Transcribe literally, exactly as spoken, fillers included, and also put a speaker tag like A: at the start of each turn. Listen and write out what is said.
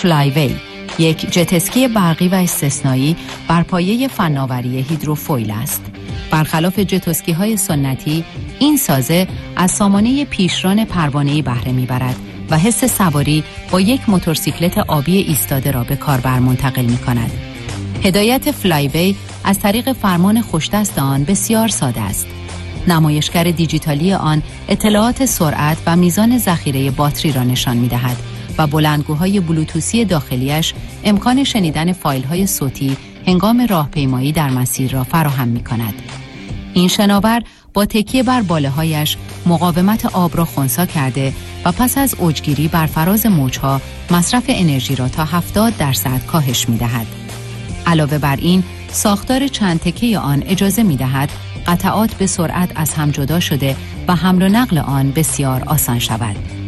A: فلایوی، یک جت اسکی برقی و استثنایی بر پایه فناوری هیدروفویل است. برخلاف جت اسکی‌های سنتی، این سازه از سامانه پیشران پروانه‌ای بهره می‌برد و حس سواری با یک موتورسیکلت آبی ایستاده را به کاربر منتقل می‌کند. هدایت فلایوی از طریق فرمان خوشدست آن بسیار ساده است. نمایشگر دیجیتالی آن اطلاعات سرعت و میزان ذخیره باتری را نشان می‌دهد و بلندگوهای بلوتوثی داخلیش امکان شنیدن فایل‌های صوتی هنگام راهپیمایی در مسیر را فراهم می‌کند. این شناور با تکیه بر باله‌هایش مقاومت آب را خنثی کرده و پس از اوجگیری بر فراز موجها مصرف انرژی را تا هفتاد درصد کاهش می‌دهد. علاوه بر این، ساختار چند تکه آن اجازه می‌دهد قطعات به سرعت از هم جدا شده و حمل و نقل آن بسیار آسان شود.